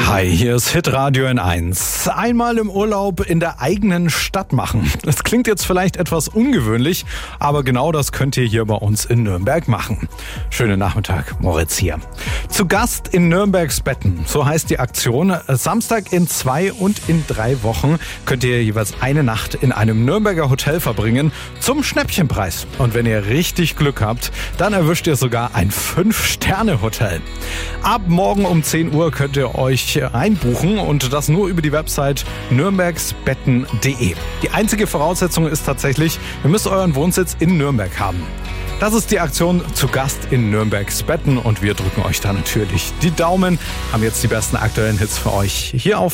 Hi, hier ist Hitradio N1. Einmal im Urlaub in der eigenen Stadt machen. Das klingt jetzt vielleicht etwas ungewöhnlich, aber genau das könnt ihr hier bei uns in Nürnberg machen. Schönen Nachmittag, Moritz hier. Zu Gast in Nürnbergs Betten, so heißt die Aktion. Samstag in 2 und in 3 Wochen könnt ihr jeweils eine Nacht in einem Nürnberger Hotel verbringen zum Schnäppchenpreis. Und wenn ihr richtig Glück habt, dann erwischt ihr sogar ein 5-Sterne-Hotel. Ab morgen um 10 Uhr könnt ihr euch einbuchen und das nur über die Website nürnbergsbetten.de. Die einzige Voraussetzung ist tatsächlich, ihr müsst euren Wohnsitz in Nürnberg haben. Das ist die Aktion Zu Gast in Nürnbergs Betten und wir drücken euch da natürlich die Daumen, haben jetzt die besten aktuellen Hits für euch hier auf